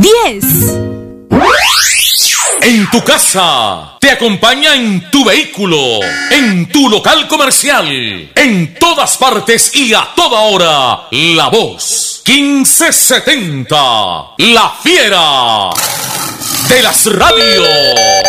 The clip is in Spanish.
10. En tu casa, te acompaña en tu vehículo, en tu local comercial, en todas partes y a toda hora. La Voz 1570, la fiera de las radios.